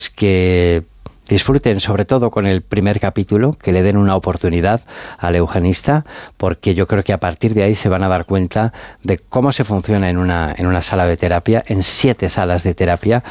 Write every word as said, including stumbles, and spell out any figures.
que disfruten sobre todo con el primer capítulo, que le den una oportunidad al eugenista, porque yo creo que a partir de ahí se van a dar cuenta de cómo se funciona en una, en una sala de terapia, en siete salas de terapia,